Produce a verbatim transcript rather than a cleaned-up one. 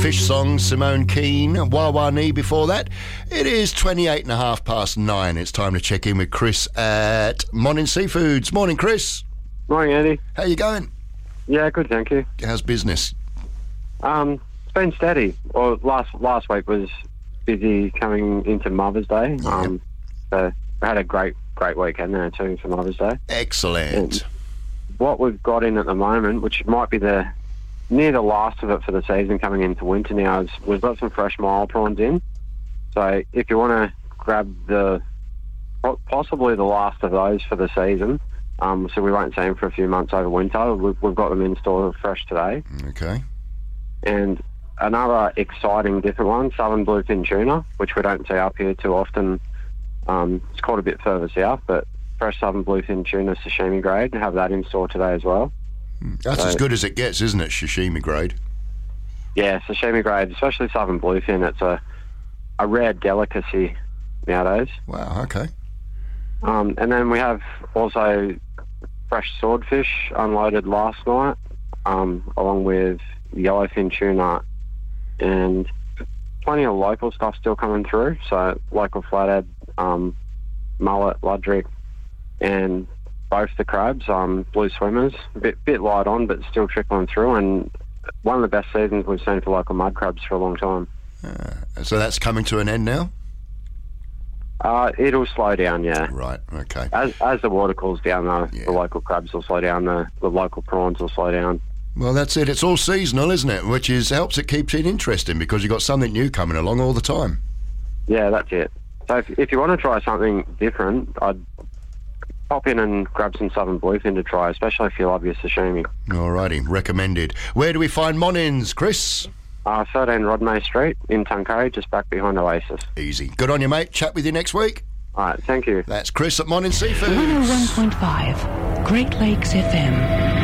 Fish Song, Simone Keane, Wawa Knee before that. It is twenty-eight and a half past nine. It's time to check in with Chris at Morning Seafoods. Morning, Chris. Morning, Andy. How you going? Yeah, good, thank you. How's business? Um, it's been steady. Well, last last week was busy coming into Mother's Day. Yeah. Um, so I had a great great weekend there too for Mother's Day. Excellent. And what we've got in at the moment, which might be the near the last of it for the season coming into winter now, is we've got some fresh mile prawns in. So if you want to grab the possibly the last of those for the season, um, so we won't see them for a few months over winter. We've, we've got them in store fresh today. Okay. And another exciting different one, southern bluefin tuna, which we don't see up here too often. Um, it's called a bit further south, but fresh southern bluefin tuna sashimi grade, have that in store today as well. That's so, as good as it gets, isn't it, sashimi grade? Yeah, sashimi grade, especially southern bluefin. It's a, a rare delicacy nowadays. Wow, okay. Um, and then we have also fresh swordfish unloaded last night, um, along with yellowfin tuna and plenty of local stuff still coming through. So local flathead, um, mullet, ludrick, and both the crabs, um, blue swimmers, a bit, bit light on, but still trickling through. And one of the best seasons we've seen for local mud crabs for a long time. Uh, so that's coming to an end now? Uh, it'll slow down, yeah. Right, okay. As as the water cools down, though, Yeah. the local crabs will slow down, the, the local prawns will slow down. Well, that's it. It's all seasonal, isn't it? Which is helps it keeps it interesting because you've got something new coming along all the time. Yeah, that's it. So if, if you want to try something different, I'd pop in and grab some southern bluefin to try, especially if you love your sashimi. Alrighty, recommended. Where do we find Monins, Chris? Uh, thirteen Rodmay Street in Tuncay, just back behind Oasis. Easy. Good on you, mate. Chat with you next week. All right, thank you. That's Chris at Monin Seafood. one oh one point five, Great Lakes F M.